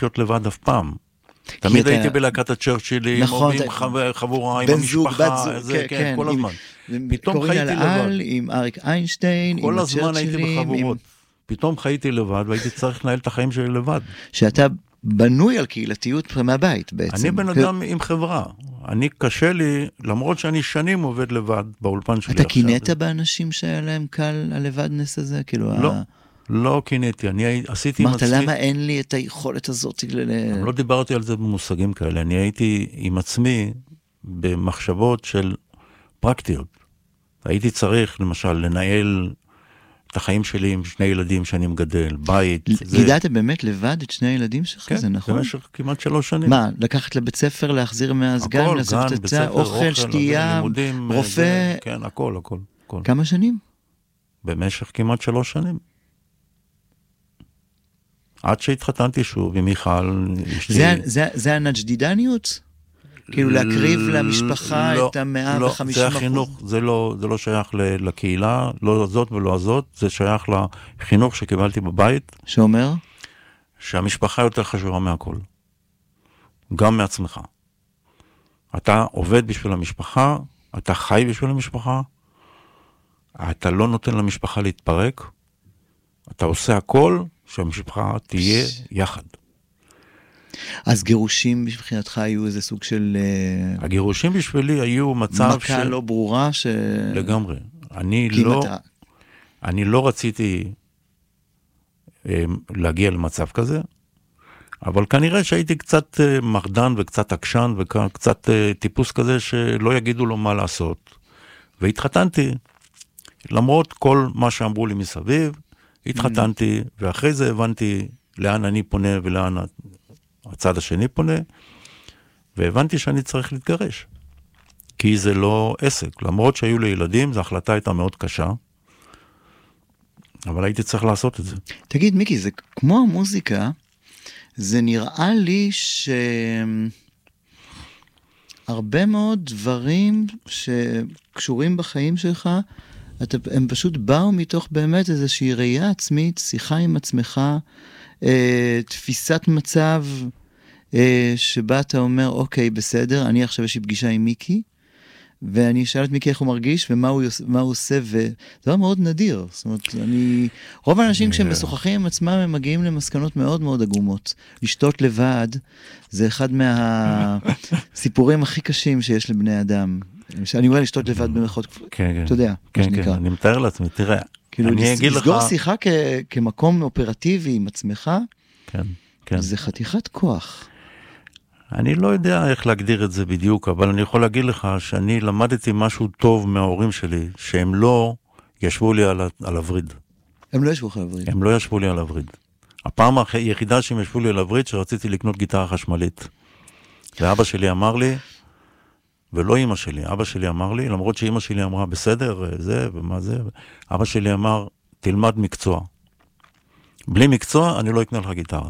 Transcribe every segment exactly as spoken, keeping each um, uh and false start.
לחיות לבד אף פעם. תמיד הייתי בלהקת הצ'רצ'ילים, או עם חבורה, עם המשפחה, כל הזמן. פתאום חייתי לבד. עם אריק איינשטיין, עם הצ'רצ'ילים. כל הזמן הייתי בחבורות. פתאום חייתי לבד, והייתי צריך לנהל את החיים שלי לבד. שאתה בנוי על קהילתיות מהבית בעצם. אני בן אדם עם חברה. אני קשה לי, למרות שאני שנים עובד לבד באולפן שלי. אתה קינאת באנשים שהיה להם קל הלבדנס הזה? לא. לא קינאתי, אני עשיתי עם עצמי... אמרת, למה אין לי את היכולת הזאת? לא דיברתי על זה במושגים כאלה, אני הייתי עם עצמי במחשבות של פרקטיות. הייתי צריך, למשל, לנהל את החיים שלי עם שני ילדים שאני מגדל, בית. גידלת באמת לבד את שני הילדים שלך, כן, זה נכון? כן, במשך כמעט שלוש שנים. מה, לקחת לבית ספר, להחזיר מהסגן, הכל, לעשות גן, את בית ספר, אוכל, שתייה, לימודים, רופא? זה, כן, הכל, הכל, הכל. כמה שנים? במשך כמעט שלוש שנים. עד שהתחתנתי שוב עם מיכל, זה, זה, זה הנג'דידניות? כאילו להקריב למשפחה לא, את המאה לא, וחמישים זה אחוז? החינוך, זה לא, זה לא שייך לקהילה, לא זאת ולא הזאת, זה שייך לחינוך שקיבלתי בבית. שאומר? שהמשפחה יותר חשובה מהכל. גם מעצמך. אתה עובד בשביל המשפחה, אתה חי בשביל המשפחה, אתה לא נותן למשפחה להתפרק, אתה עושה הכל שהמשפחה תהיה יחד. אז גירושים מבחינתך היו איזה סוג של... הגירושים בשבילי היו מצב מכה של... לא ברורה ש... לגמרי. אני לא... אתה... אני לא רציתי להגיע למצב כזה, אבל כנראה שהייתי קצת מרדן וקצת עקשן וקצת טיפוס כזה שלא יגידו לו מה לעשות. והתחתנתי, למרות כל מה שאמרו לי מסביב, התחתנתי, ואחרי זה הבנתי לאן אני פונה ולאן הצד השני פונה, והבנתי שאני צריך להתגרש. כי זה לא עסק. למרות שהיו לי ילדים, זו החלטה הייתה מאוד קשה, אבל הייתי צריך לעשות את זה. תגיד, מיקי, זה כמו המוזיקה, זה נראה לי שהרבה מאוד דברים שקשורים בחיים שלך, אתה, הם פשוט באו מתוך באמת איזושהי ראייה עצמית, שיחה עם עצמך, אה, תפיסת מצב, אה, שבה אתה אומר, אוקיי, בסדר, אני עכשיו יש לי פגישה עם מיקי, ואני אשאל את מיקי איך הוא מרגיש, ומה הוא, מה הוא עושה, וזה דבר מאוד נדיר. זאת אומרת, אני... רוב האנשים כשהם משוחחים עם עצמם, הם מגיעים למסקנות מאוד מאוד עגומות. לשתות לבד, זה אחד מהסיפורים הכי קשים שיש לבני אדם. אני אומר לשתות לבד במחאות, אתה יודע, מה שנקרא. אני מתאר לעצמי, תראה, אני אגיד לך... לסגור שיחה כמקום אופרטיבי עם עצמך, זה חתיכת כוח. אני לא יודע איך להגדיר את זה בדיוק, אבל אני יכול להגיד לך שאני למדתי משהו טוב מההורים שלי, שהם לא ישבו לי על, על הווריד. הם לא ישבו לך על הווריד? הם לא ישבו לי על הווריד. הפעם היחידה שהם ישבו לי על הווריד, שרציתי לקנות גיטרה חשמלית. ואבא שלי אמר לי, ולא אמא שלי, אבא שלי אמר לי, למרות שאמא שלי אמרה, בסדר, זה ומה זה, אבא שלי אמר, תלמד מקצוע. בלי מקצוע, אני לא אקנה לך גיטרה.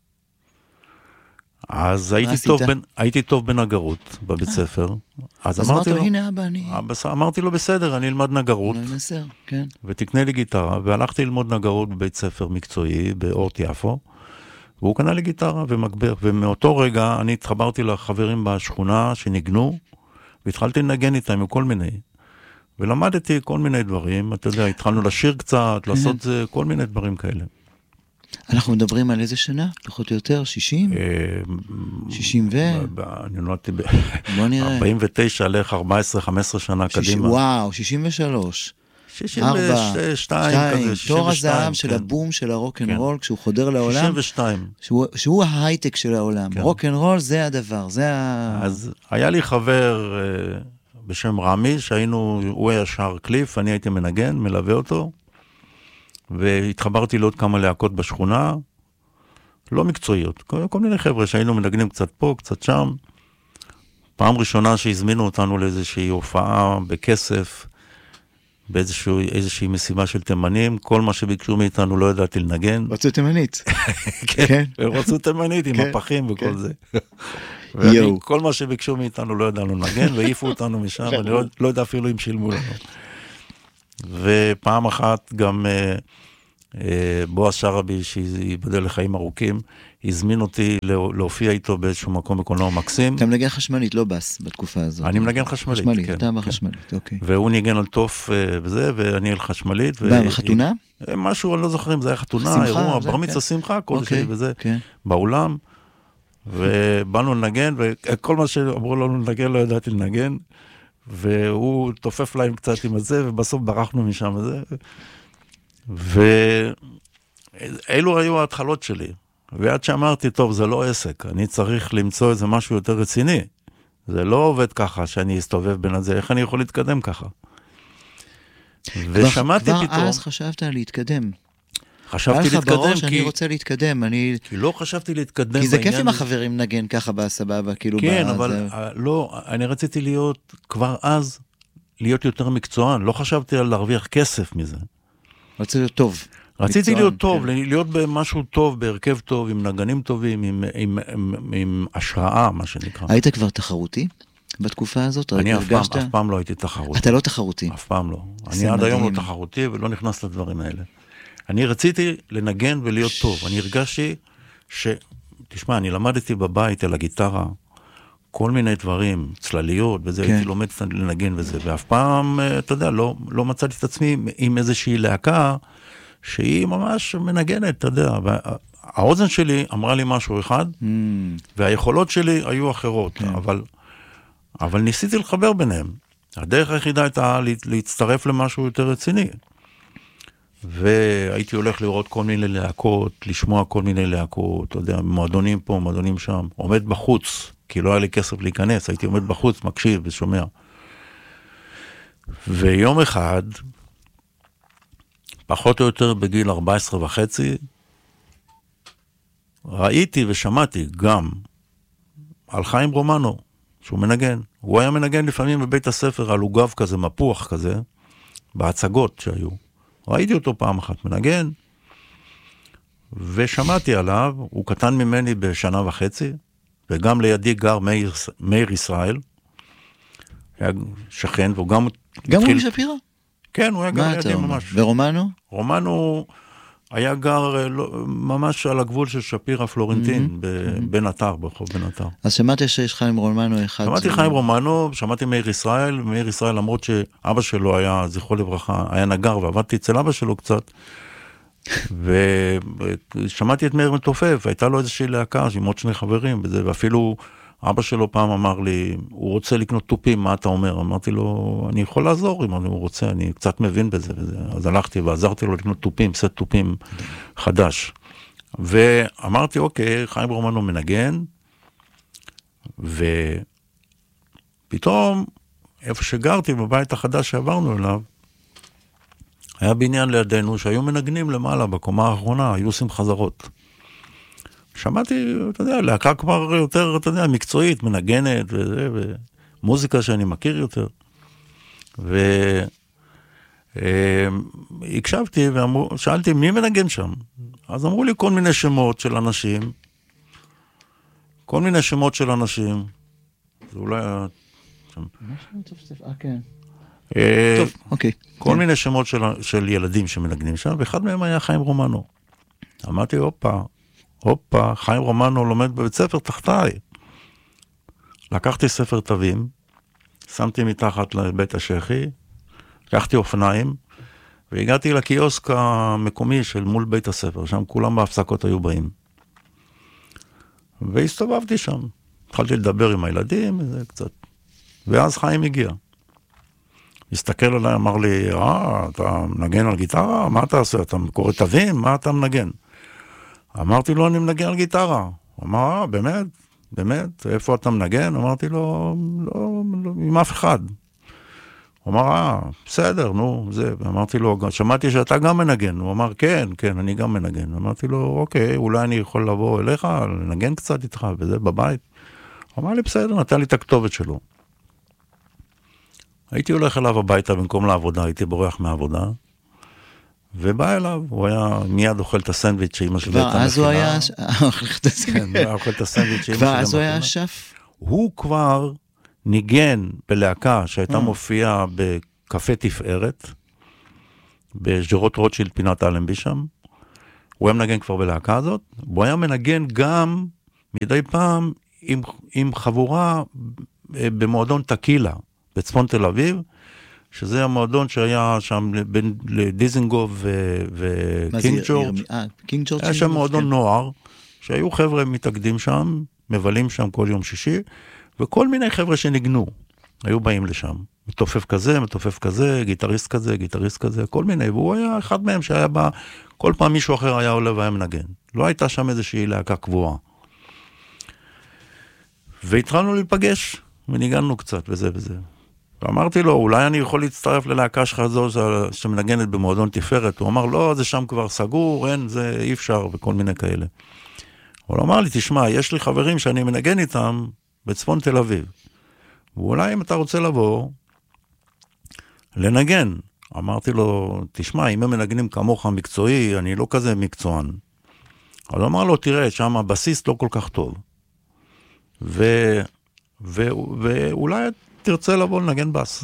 אז הייתי טוב, בין, הייתי טוב בנגרות בבית ספר. אז, אז אמרתי לו, הנה אבא, אני... אמרתי לו, בסדר, אני אלמד נגרות. נסר, כן. ותקנה לי גיטרה, והלכתי ללמוד נגרות בבית ספר מקצועי, באורט יפו, והוא קנה לי גיטרה ומגבר, ומאותו רגע אני התחברתי לחברים בשכונה שניגנו, והתחלתי לנגן איתם עם כל מיני. ולמדתי כל מיני דברים, אתה יודע, התחלנו לשיר קצת, לעשות זה, כל מיני דברים כאלה. אנחנו מדברים על איזה שנה? פחות או יותר, שישים? שישים ו... אני נולדתי ב-ארבעים ותשע, הלך ארבע עשרה חמש עשרה שנה קדימה. וואו, שישים ושלוש. שישים ושתיים כזה, שישים ושתיים. תור הזהב של הבום של הרוק'נ'רול, כשהוא חודר לעולם. שישים ושתיים. שהוא ההייטק של העולם. רוק'נ'רול זה הדבר, זה ה... אז היה לי חבר בשם רמי, שהיינו, הוא היה שר קליף, אני הייתי מנגן, מלווה אותו. והתחברתי לעוד כמה להקות בשכונה, לא מקצועיות, כל, כל מיני חבר'ה שהיינו מנגנים קצת פה, קצת שם. פעם ראשונה שהזמינו אותנו לאיזושהי הופעה בכסף, באיזושהי מסיבה של תימנים, כל מה שביקשו מאיתנו לא ידעתי לנגן. רצו תימנית. כן, רצו תימנית עם הפחים וכל זה. כל מה שביקשו מאיתנו לא ידענו לנגן, והעיפו אותנו משם, אני לא יודע אפילו אם שילמו לנו. ופעם אחת גם בועז שרעבי, שיבדל לחיים ארוכים, הזמין אותי להופיע איתו באיזשהו מקום בקולנוע מקסים. אתה מנגן חשמלית, לא בס, בתקופה הזאת. אני מנגן חשמלית, חשמלית, כן. אתה בחשמלית, אוקיי. והוא ניגן על טוף וזה, ואני על חשמלית. בחתונה? משהו, אני לא זוכר אם זה היה חתונה, אירוע, בר מצווה שמחה, כל זה וזה, באולם. ובאנו לנגן, וכל מה שאמרו לנו לנגן, לא ידעתי לנגן, והוא תופף להם קצת עם הזה, ובסוף ברחנו משם וזה. ואלו היו ההתחלות שלי. ועד שאמרתי, טוב, זה לא עסק, אני צריך למצוא איזה משהו יותר רציני. זה לא עובד ככה, שאני אסתובב בין הזה, איך אני יכול להתקדם ככה? ושמעתי פתאום... כבר אז חשבת להתקדם. חשבתי להתקדם כי... בראש, אני רוצה להתקדם, אני... כי לא חשבתי להתקדם. כי זה כיף עם החברים נגן ככה בסבבה, כאילו... כן, אבל לא, אני רציתי להיות, כבר אז, להיות יותר מקצוען. לא חשבתי על להרוויח כסף מזה. רציתי להיות טוב. רציתי להיות טוב, להיות במשהו טוב, בהרכב טוב, עם נגנים טובים, עם השראה, מה שנקרא. היית כבר תחרותי בתקופה הזאת? אני אף פעם לא הייתי תחרותי. אתה לא תחרותי? אף פעם לא. אני עד היום לא תחרותי ולא נכנס לדברים האלה. אני רציתי לנגן ולהיות טוב. אני הרגשתי ש... תשמע, אני למדתי בבית על הגיטרה, כל מיני דברים, צלליות, וזה הייתי לומד לנגן וזה, ואף פעם, אתה יודע, לא מצאתי את עצמי עם איזושהי להקה, שהיא ממש מנגנת, אתה יודע, והאוזן שלי אמרה לי משהו אחד, והיכולות שלי היו אחרות, אבל, אבל ניסיתי לחבר ביניהם. הדרך היחידה הייתה להצטרף למשהו יותר רציני. והייתי הולך לראות כל מיני להקות, לשמוע כל מיני להקות, אתה יודע, מועדונים פה, מועדונים שם, עומד בחוץ, כי לא היה לי כסף להיכנס, הייתי עומד בחוץ, מקשיב ושומע. ויום אחד, פחות או יותר בגיל ארבע עשרה וחצי, ראיתי ושמעתי גם על חיים רומנו, שהוא מנגן. הוא היה מנגן לפעמים בבית הספר על עוגב כזה, מפוח כזה, בהצגות שהיו. ראיתי אותו פעם אחת מנגן, ושמעתי עליו, הוא קטן ממני בשנה וחצי, וגם לידי גר מאיר, מאיר ישראל, היה שכן, והוא גם... גם הוא שפירה? כן, הוא היה גר לידי ממש. ורומנו? רומנו היה גר ממש על הגבול של שפירה פלורנטין, בן אתר, ברחוב בן אתר. אז שמעתי שיש חיים רומנו אחד. שמעתי חיים רומנו, שמעתי מאיר ישראל, מאיר ישראל למרות שאבא שלו היה, זכרו לברכה, היה נגר, ועבדתי אצל אבא שלו קצת, ושמעתי את מאיר מתופף, הייתה לו איזושהי להקה, עם עוד שני חברים, ואפילו אבא שלו פעם אמר לי, הוא רוצה לקנות טופים, מה אתה אומר? אמרתי לו, אני יכול לעזור אם הוא רוצה, אני קצת מבין בזה, וזה. אז הלכתי ועזרתי לו לקנות טופים, סט טופים חדש. ואמרתי, אוקיי, חיים רומנו מנגן, ופתאום, איפה שגרתי, בבית החדש שעברנו אליו, היה בניין לידינו שהיו מנגנים למעלה, בקומה האחרונה, היו עושים חזרות. שמעתי, אתה יודע, להקה כבר יותר, אתה יודע, מקצועית, מנגנת וזה, ומוזיקה שאני מכיר יותר. והקשבתי ושאלתי, מי מנגן שם? אז אמרו לי כל מיני שמות של אנשים, כל מיני שמות של אנשים, זה אולי... מה שמות צפצף? אה, כן. טוב, אוקיי. כל מיני שמות של ילדים שמנגנים שם, ואחד מהם היה חיים רומנו. אמרתי, הופה, הופה, חיים רומנו לומד בבית ספר תחתיי. לקחתי ספר תווים, שמתי מתחת לבית השכי, לקחתי אופניים, והגעתי לקיוסק המקומי של מול בית הספר, שם כולם בהפסקות היו באים. והסתובבתי שם. התחלתי לדבר עם הילדים, וזה קצת. ואז חיים הגיע. הסתכל עליי, אמר לי, אה, אתה מנגן על גיטרה? מה אתה עושה? אתה קורא תווים? מה אתה מנגן? אמרתי לו, אני מנגן על גיטרה. הוא אמר, אה, באמת? באמת? איפה אתה מנגן? אמרתי לו, לא, לא, עם אף אחד. הוא אמר, אה, בסדר, נו, זה. אמרתי לו, שמעתי שאתה גם מנגן. הוא אמר, כן, כן, אני גם מנגן. אמרתי לו, אוקיי, אולי אני יכול לבוא אליך, לנגן קצת איתך, וזה בבית. הוא אמר לי, בסדר, נתן לי את הכתובת שלו. הייתי הולך אליו הביתה במקום לעבודה, הייתי בורח מהעבודה, ובא אליו, הוא היה מיד אוכל את הסנדוויץ' שאמא שלי הייתה מכינה. כבר אז הוא היה... אוכל את הסנדוויץ'. כן, הוא היה אוכל את הסנדוויץ' שאמא שלי כבר אז הוא היה שף? הוא כבר ניגן בלהקה שהייתה מופיעה בקפה תפארת, בשדרות רוטשילד פינת אלנבי שם. הוא היה מנגן כבר בלהקה הזאת, הוא היה מנגן גם מדי פעם עם, עם חבורה במועדון טקילה, בצפון תל אביב, שזה המועדון שהיה שם בין לדיזנגוף וקינג ג'ורג'. היה שם מועדון נוער, שהיו חבר'ה מתאגדים שם, מבלים שם כל יום שישי, וכל מיני חבר'ה שניגנו, היו באים לשם. מתופף כזה, מתופף כזה, גיטריסט כזה, גיטריסט כזה, כל מיני, והוא היה אחד מהם שהיה בא, כל פעם מישהו אחר היה עולה והיה מנגן. לא הייתה שם איזושהי להקה קבועה. והתחלנו להיפגש, וניגענו קצת וזה וזה. ואמרתי לו, אולי אני יכול להצטרף ללהקה שלך זו שמנגנת במועדון תפארת. הוא אמר, לא, זה שם כבר סגור, אין, זה אי אפשר, וכל מיני כאלה. הוא אמר לי, תשמע, יש לי חברים שאני מנגן איתם בצפון תל אביב. ואולי אם אתה רוצה לבוא, לנגן. אמרתי לו, תשמע, אם הם מנגנים כמוך מקצועי, אני לא כזה מקצוען. אז הוא אמר לו, תראה, שם הבסיס לא כל כך טוב. ו... ו... ואולי תרצה לבוא לנגן בס.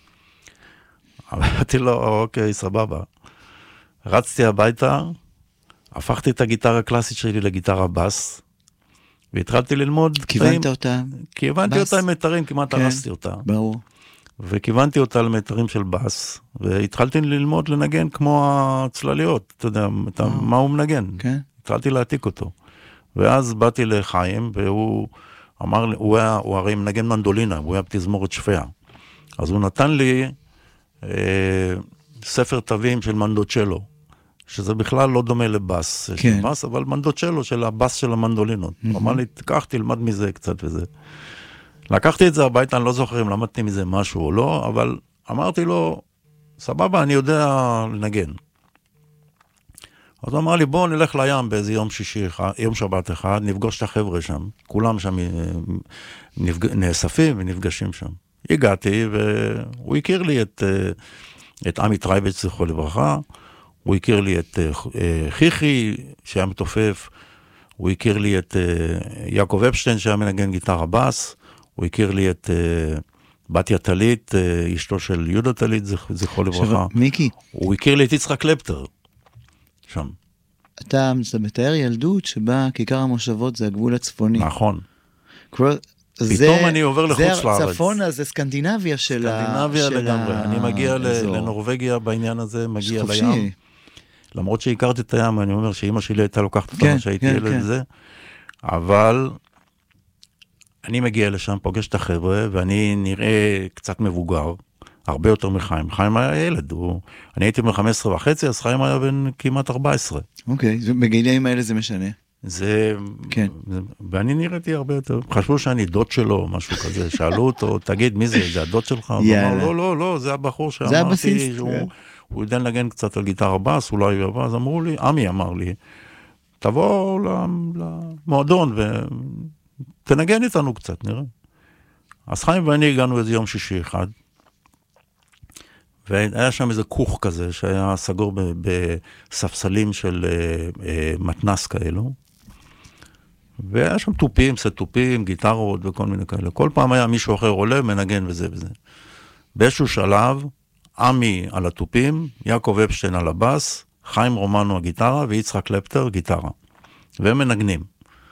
אמרתי לו, אוקיי, סבבה. רצתי הביתה, הפכתי את הגיטרה הקלאסית שלי לגיטרה בס, והתחלתי ללמוד. כיוונת אותה? כיוונתי אותה עם מיתרים, כמעט הרסתי אותה. ברור. וכיוונתי אותה למיתרים של בס, והתחלתי ללמוד לנגן כמו הצלליות, אתה יודע, מה הוא מנגן. התחלתי להעתיק אותו. ואז באתי לחיים, והוא אמר לי, הוא, היה, הוא הרי מנגן מנדולינה, הוא היה בתזמורת שפיה. אז הוא נתן לי אה, ספר תווים של מנדוצ'לו, שזה בכלל לא דומה לבס, כן. של בס, אבל מנדוצ'לו של הבס של המנדולינות. Mm-hmm. הוא אמר לי, תקח, תלמד מזה קצת וזה. לקחתי את זה הביתה, אני לא זוכר אם למדתי מזה משהו או לא, אבל אמרתי לו, סבבה, אני יודע לנגן. אז הוא אמר לי, בוא נלך לים באיזה יום שישי, יום שבת אחד, נפגוש את החבר'ה שם, כולם שם נפג... נאספים ונפגשים שם. הגעתי והוא הכיר לי את, את עמי טרייבץ, זכרו לברכה, הוא הכיר לי את חיכי, שהיה מתופף, הוא הכיר לי את יעקב אפשטיין, שהיה מנגן גיטרה בס, הוא הכיר לי את בתיה טלית, אשתו של יהודה טלית, זכרו לברכה. מיקי. הוא הכיר לי את יצחק קלפטר. שם. אתה מתאר ילדות שבה כיכר המושבות זה הגבול הצפוני. נכון. פתאום זה, אני עובר לחוץ לארץ. זה צפונה, זה סקנדינביה של ה... סקנדינביה לגמרי. ה... אני מגיע האזור. לנורווגיה בעניין הזה, מגיע חופשי. לים. למרות שהכרתי את הים, אני אומר שאמא שלי הייתה לוקחת אותנו, כן, שהייתי כן, ילד כן. זה. אבל אני מגיע לשם, פוגש את החבר'ה, ואני נראה קצת מבוגר. הרבה יותר מחיים. חיים היה ילד, הוא... אני הייתי בן חמש עשרה וחצי, אז חיים היה בן כמעט ארבע עשרה. אוקיי, בגילאים האלה זה משנה. זה... כן. ואני נראיתי הרבה יותר, חשבו שאני דוד שלו, משהו כזה, שאלו אותו, תגיד, מי זה? זה הדוד שלך? הוא אמר, לא, לא, לא, זה הבחור שאמרתי, זה הבסיס. שהוא, הוא יודע לנגן קצת על גיטרה בס, אולי יבוא, אז אמרו לי, עמי אמר לי, תבוא למועדון ותנגן איתנו קצת, נראה. אז חיים ואני הגענו איזה יום שישי אחד, והיה שם איזה כוך כזה, שהיה סגור בספסלים של מתנס כאלו, והיה שם טופים, סטופים, גיטרות וכל מיני כאלה. כל פעם היה מישהו אחר עולה, מנגן וזה וזה. באיזשהו שלב, עמי על הטופים, יעקב אפשטיין על הבס, חיים רומנו הגיטרה, ויצחק קלפטר גיטרה. והם מנגנים.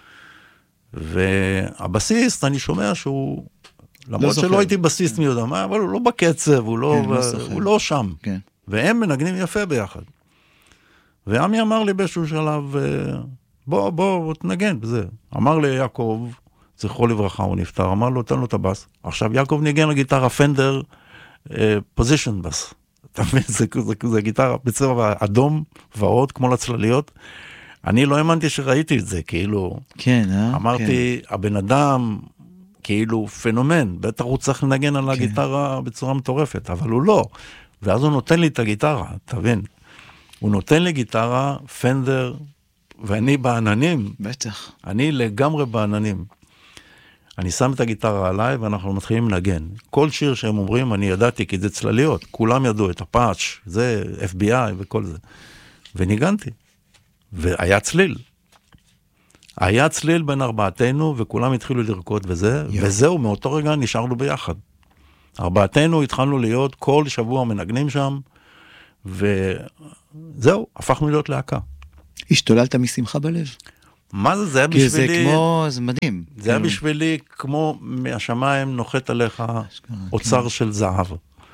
והבסיסט, אני שומע שהוא... למרות שלא הייתי בסיסט מי יודע מה, אבל הוא לא בקצב, הוא לא שם. והם מנגנים יפה ביחד. ועמי אמר לי באיזשהו שלב, בוא, בוא, תנגן בזה. אמר לי יעקב, זכרו לברכה, הוא נפטר, אמר לו, תן לו את הבס. עכשיו יעקב ניגן לגיטרה פנדר, פוזישן בס. אתה מבין, זה גיטרה בצבע אדום ועוד, כמו לצלליות. אני לא האמנתי שראיתי את זה, כאילו, אמרתי, הבן אדם... כאילו פנומן, בטח הוא צריך לנגן על הגיטרה בצורה מטורפת, אבל הוא לא. ואז הוא נותן לי את הגיטרה, תבין. הוא נותן לי גיטרה, פנדר, ואני בעננים. בטח. אני לגמרי בעננים. אני שם את הגיטרה עליי, ואנחנו מתחילים לנגן. כל שיר שהם אומרים, אני ידעתי, כי זה צלליות. כולם ידעו את הפאץ', זה אף בי איי וכל זה. וניגנתי. והיה צליל. היה צליל בין ארבעתנו, וכולם התחילו לרקוד וזה, יו. וזהו, מאותו רגע נשארנו ביחד. ארבעתנו התחלנו להיות כל שבוע מנגנים שם, וזהו, הפכנו להיות להקה. השתוללת משמחה בלב. מה זה? זה היה כי בשבילי... זה כמו, זה מדהים. זה היה בשבילי כמו מהשמיים נוחת עליך אוצר של זהב.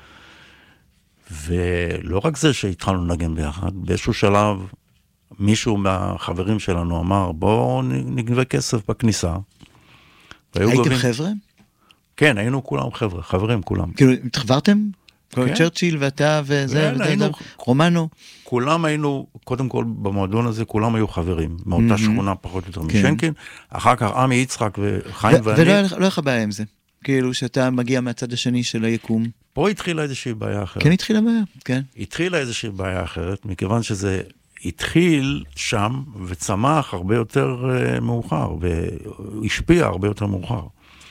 ולא רק זה שהתחלנו לנגן ביחד, באיזשהו שלב מישהו מהחברים שלנו אמר, בואו נגבה כסף בכניסה. הייתם חבר'ה? כן, היינו כולם חבר'ה, חברים כולם. כאילו, התחברתם? צ'רצ'יל ואתה וזה, רומנו? כולם היינו, קודם כל במועדון הזה, כולם היו חברים, מאותה שכונה פחות או יותר משנקין, אחר כך עמי יצחק וחיים ואני. ולא לך בעיה עם זה? כאילו שאתה מגיע מהצד השני של היקום? פה התחילה איזושהי בעיה אחרת. כן, התחילה בעיה, כן. התחילה איזושהי בעיה אחרת, מכיוון שזה התחיל שם וצמח הרבה יותר מאוחר, והשפיע הרבה יותר מאוחר.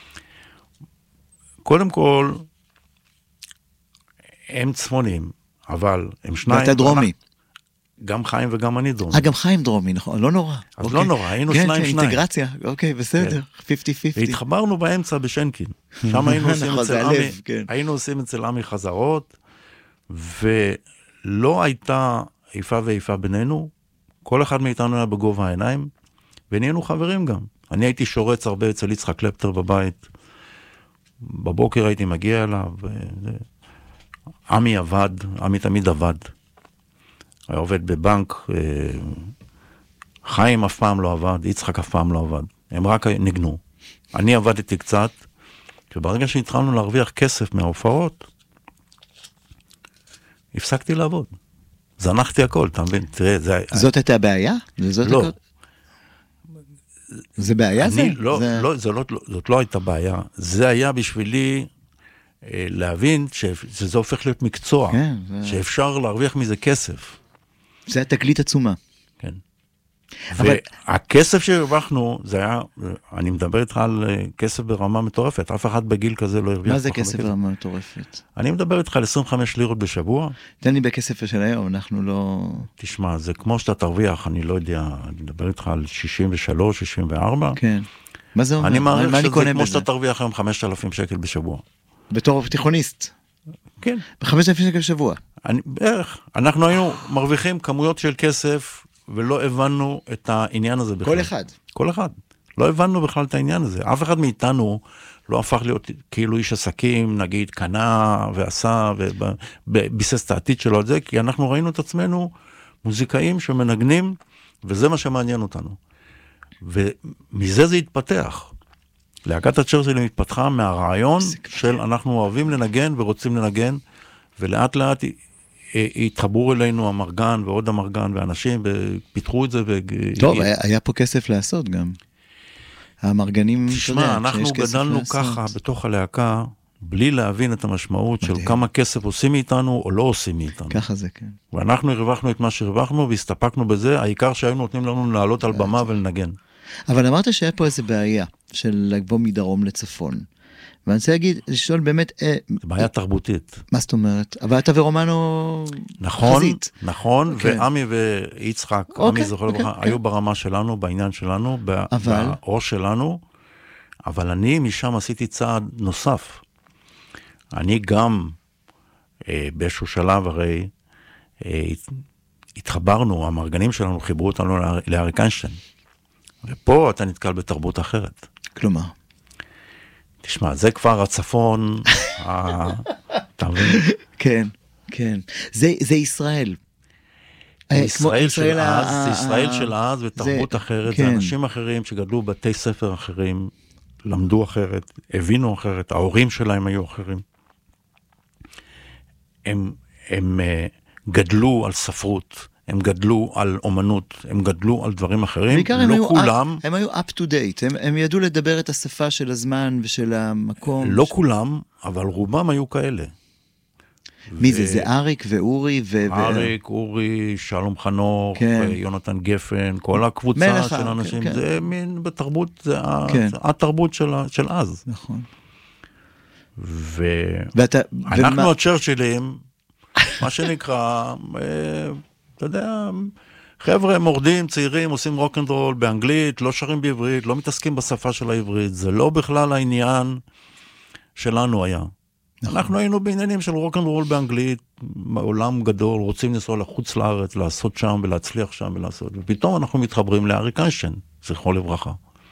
קודם כל, הם צפונים, אבל הם שניים... ואתה דרומי. גם חיים וגם אני דרומי. אה, גם חיים דרומי, נכון, לא נורא. אז אוקיי. לא נורא, היינו שניים שניים. כן, אינטגרציה, אוקיי, בסדר, חמישים חמישים. והתחברנו באמצע בשנקין. שם היינו עושים אצל עמי, היינו עושים אצל עמי חזרות, ולא הייתה איפה ואיפה בינינו, כל אחד מאיתנו היה בגובה העיניים, ונהיינו חברים גם. אני הייתי שורץ הרבה אצל יצחק קלפטר בבית, בבוקר הייתי מגיע אליו, עמי עבד, עמי תמיד עבד. היה עובד בבנק, חיים אף פעם לא עבד, יצחק אף פעם לא עבד. הם רק נגנו. אני עבדתי קצת, וברגע שהתחלנו להרוויח כסף מההופעות, הפסקתי לעבוד. זנחתי הכל, אתה מבין? תראה, זה... זאת הייתה הבעיה? לא. זה בעיה זה? לא, לא, זאת לא הייתה בעיה. זה היה בשבילי להבין שזה הופך להיות מקצוע, שאפשר להרוויח מזה כסף. זה היה תגלית עצומה. כן. והכסף שהרווחנו, זה היה, אני מדבר איתך על כסף ברמה מטורפת, אף אחד בגיל כזה לא הרוויח. מה זה כסף ברמה מטורפת? אני מדבר איתך על עשרים וחמש לירות בשבוע. תן לי בכסף של היום, אנחנו לא... תשמע, זה כמו שאתה תרוויח, אני לא יודע, אני מדבר איתך על שישים ושלוש, שישים וארבע. כן. מה זה אומר? אני מעריך שזה כמו שאתה תרוויח היום חמשת אלפים שקל בשבוע. בתור תיכוניסט? כן. ב-חמשת אלפים שקל בשבוע? אני, בערך. אנחנו היינו מרוויחים כמויות של כסף, ולא הבנו את העניין הזה בכלל. כל אחד? כל אחד. לא הבנו בכלל את העניין הזה. אף אחד מאיתנו לא הפך להיות כאילו איש עסקים, נגיד, קנה ועשה, וביסס את העתיד שלו על זה, כי אנחנו ראינו את עצמנו מוזיקאים שמנגנים, וזה מה שמעניין אותנו. ומזה זה התפתח. להקת הצ'רצ'יל התפתחה מהרעיון של אנחנו אוהבים לנגן ורוצים לנגן, ולאט לאט התחברו אלינו המרגן ועוד המרגן ואנשים ופיתחו את זה. טוב, היה, היה פה כסף לעשות גם. המרגנים, תשמע, אנחנו גדלנו ככה בתוך הלהקה, בלי להבין את המשמעות של כמה כסף עושים מאיתנו או לא עושים מאיתנו. ככה זה, כן. ואנחנו הרווחנו את מה שהרווחנו והסתפקנו בזה, העיקר שהיו נותנים לנו לעלות על במה ולנגן. אבל אמרת שהיה פה איזו בעיה של לבוא מדרום לצפון. ואני רוצה להגיד, לשאול באמת... זו בעיה תרבותית. מה זאת אומרת? אבל אתה ורומנו נכון, חזית. נכון, ועמי ויצחק, עמי זוכר לברכה, היו ברמה שלנו, בעניין שלנו, באור שלנו, אבל אני משם עשיתי צעד נוסף. אני גם, באיזשהו שלב הרי, התחברנו, המרגנים שלנו חיברו אותנו לאריק איינשטיין. ופה אתה נתקל בתרבות אחרת. כלומר? תשמע, זה כבר הצפון, אתה מבין? כן, כן. זה, זה ישראל. ישראל של אז, זה ישראל של אז, ותרבות אחרת, זה אנשים אחרים שגדלו בתי ספר אחרים, למדו אחרת, הבינו אחרת, ההורים שלהם היו אחרים. הם, הם גדלו על ספרות, הם גדלו על אומנות, הם גדלו על דברים אחרים, לא הם כולם... היו, הם היו up to date, הם, הם ידעו לדבר את השפה של הזמן ושל המקום. לא ש... כולם, אבל רובם היו כאלה. מי ו... זה? זה אריק ואורי ו... אריק, אורי, שלום חנוך, כן. יונתן גפן, כל הקבוצה מלך, של אנשים, כן. זה מין בתרבות, זה כן. התרבות של, של אז. נכון. ו... ואתה... אנחנו ומה... הצ'רצ'ילים, מה שנקרא... אתה יודע, חבר'ה מורדים, צעירים, עושים רוקנדרול באנגלית, לא שרים בעברית, לא מתעסקים בשפה של העברית, זה לא בכלל העניין שלנו היה. נכון. אנחנו היינו בעניינים של רוק'נ'רול באנגלית, עולם גדול, רוצים לנסוע לחוץ לארץ, לעשות שם ולהצליח שם ולעשות, ופתאום אנחנו מתחברים לאריק איינשטיין, זכרו לברכה.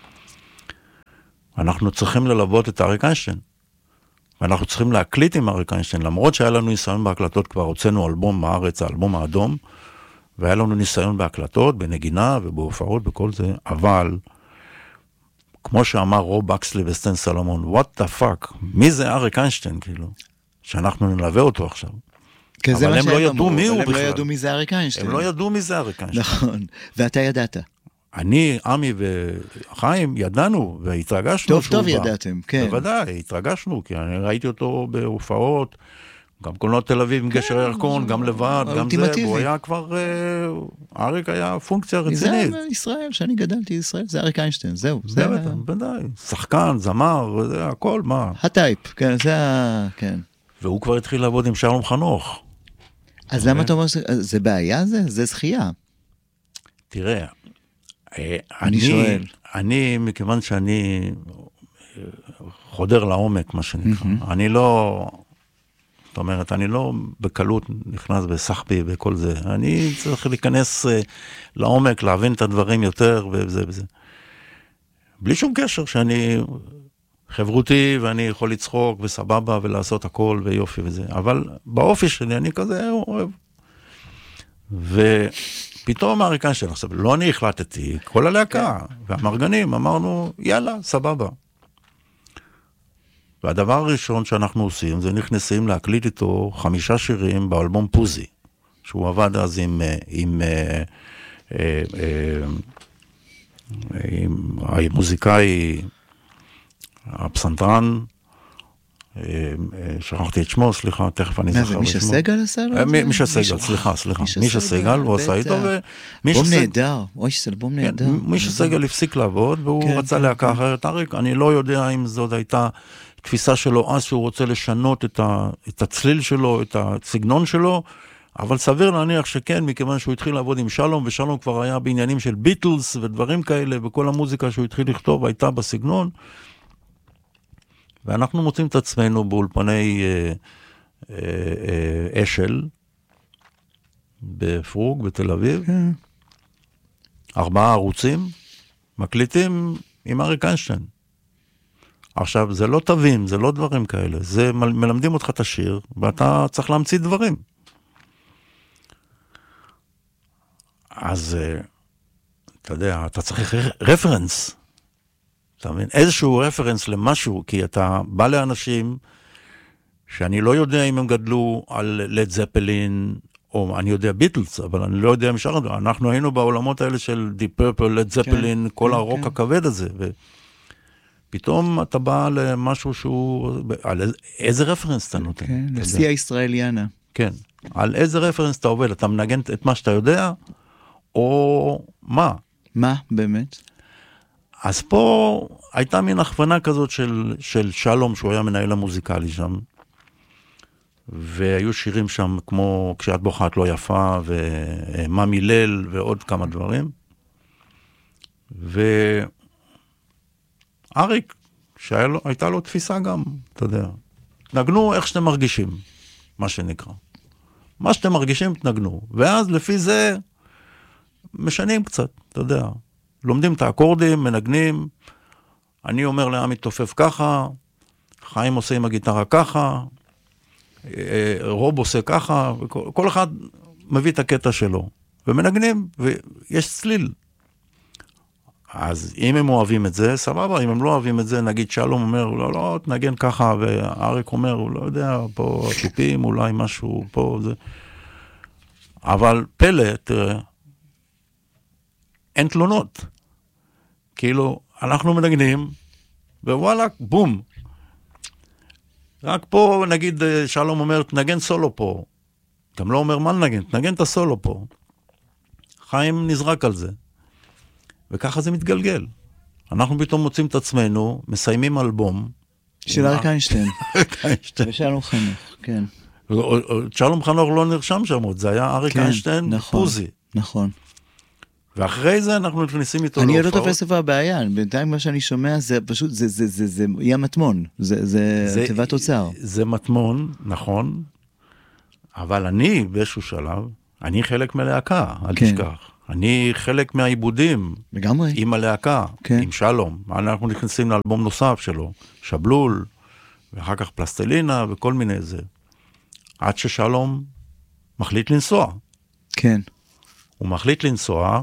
אנחנו צריכים ללוות את אריק איינשטיין, ואנחנו צריכים להקליט עם אריק איינשטיין, למרות שהיה לנו ניסיון בהקלטות, כבר הוצאנו אלבום בארץ, האלבום האדום, והיה לנו ניסיון בהקלטות, בנגינה ובהופעות, בכל זה, אבל, כמו שאמר רוב אקסלי וסטן סלומון, what the fuck, מי זה אריק איינשטיין, כאילו, שאנחנו נלווה אותו עכשיו. אבל הם לא ידעו מי הוא בכלל. בכלל. הם לא ידעו מי זה אריק איינשטיין. הם לא ידעו מי זה אריק איינשטיין. נכון, ואתה ידעת. אני, עמי וחיים ידענו והתרגשנו. טוב, טוב ידעתם, כן. בוודאי, התרגשנו, כי אני ראיתי אותו בהופעות, גם קולנוע תל אביב עם גשר הירקון, גם לבד, גם זה, והוא היה כבר, אריק היה פונקציה רצינית. זה ישראל, שאני גדלתי ישראל, זה אריק איינשטיין, זהו. זה בוודאי, שחקן, זמר, זה הכל, מה? הטייפ, כן, זה ה... כן. והוא כבר התחיל לעבוד עם שלום חנוך. אז למה אתה אומר, זה בעיה זה? זה זכייה. תראה, אני שואל. אני, מכיוון שאני חודר לעומק, מה שנקרא, אני לא... זאת אומרת, אני לא בקלות נכנס בסחבי וכל זה. אני צריך להיכנס לעומק, להבין את הדברים יותר וזה וזה. בלי שום קשר שאני חברותי ואני יכול לצחוק וסבבה ולעשות הכל ויופי וזה. אבל באופי שלי אני כזה אוהב. ופתאום אריק איינשטיין, עכשיו לא אני החלטתי, כל הלהקה והמרגנים אמרנו, יאללה, סבבה. והדבר הראשון שאנחנו עושים, זה נכנסים להקליט איתו חמישה שירים באלבום פוזי, שהוא עבד אז עם, עם, עם המוזיקאי, הפסנתרן, שכחתי את שמו, סליחה, תכף אני זוכר. מה זה, מישה סגל עשה לו? מישה סגל, סליחה, סליחה. מישה סגל, הוא עשה איתו. בום נהדר, אוי, זה בום נהדר. מישה סגל הפסיק לעבוד, והוא רצה להקה אחרת. אריק, אני לא יודע אם זאת הייתה תפיסה שלו אז שהוא רוצה לשנות את, ה, את הצליל שלו, את הסגנון שלו, אבל סביר להניח שכן, מכיוון שהוא התחיל לעבוד עם שלום, ושלום כבר היה בעניינים של ביטלס ודברים כאלה, וכל המוזיקה שהוא התחיל לכתוב הייתה בסגנון, ואנחנו מוצאים את עצמנו באולפני אה, אה, אה, אשל, בפרוג, בתל אביב, כן. ארבעה ערוצים, מקליטים עם אריק איינשטיין. עכשיו, זה לא תווים, זה לא דברים כאלה, זה מלמדים אותך את השיר, ואתה צריך להמציא דברים. אז, אתה יודע, אתה צריך רפרנס, אתה מבין? איזשהו רפרנס למשהו, כי אתה בא לאנשים שאני לא יודע אם הם גדלו על לד זפלין, או אני יודע ביטלס, אבל אני לא יודע משאר, אנחנו היינו בעולמות האלה של די פרפל, לד זפלין, כל הרוק הכבד הזה, ו... פתאום אתה בא למשהו שהוא, על איזה רפרנס אתה נותן? כן, נשיא הישראליאנה. כן, על איזה רפרנס אתה עובד? אתה מנגן את מה שאתה יודע, או מה? מה, באמת? אז פה הייתה מין הכוונה כזאת של, של שלום, שהוא היה מנהל המוזיקלי שם, והיו שירים שם כמו כשאת בוחרת לא יפה, וממי ליל, ועוד כמה דברים. ו... אריק, שהייתה לו תפיסה גם, אתה יודע, תנגנו איך שאתם מרגישים, מה שנקרא. מה שאתם מרגישים, תנגנו. ואז לפי זה, משנים קצת, אתה יודע. לומדים את האקורדים, מנגנים, אני אומר לעמי תופף ככה, חיים עושה עם הגיטרה ככה, רוב עושה ככה, וכל, כל אחד מביא את הקטע שלו. ומנגנים, ויש צליל. אז אם הם אוהבים את זה, סבבה, אם הם לא אוהבים את זה, נגיד שלום אומר, לא, לא, תנגן ככה, ואריק אומר, הוא לא יודע, פה טיפים, אולי משהו, פה זה. אבל פלא, תראה, אין תלונות. כאילו, אנחנו מנגנים, ווואלה, בום. רק פה, נגיד, שלום אומר, תנגן סולו פה. גם לא אומר מה נגן, תנגן את הסולו פה. חיים נזרק על זה. וככה זה מתגלגל. אנחנו פתאום מוצאים את עצמנו, מסיימים אלבום. של אריק איינשטיין. ושלום חנוך, כן. שלום חנוך לא נרשם שם עוד, זה היה אריק איינשטיין פוזי. נכון. ואחרי זה אנחנו נכנסים איתו להופעות. להופעות. אני לא תופס איפה הבעיה, בינתיים מה שאני שומע זה פשוט, זה, זה, זה, זה, יהיה מטמון, זה, זה, זה תיבת אוצר. זה מטמון, נכון, אבל אני באיזשהו שלב, אני חלק מלהקה, אל כן. תשכח. אני חלק מהעיבודים. לגמרי. עם הלהקה, כן. עם שלום. אנחנו נכנסים לאלבום נוסף שלו, שבלול, ואחר כך פלסטלינה וכל מיני זה. עד ששלום מחליט לנסוע. כן. הוא מחליט לנסוע,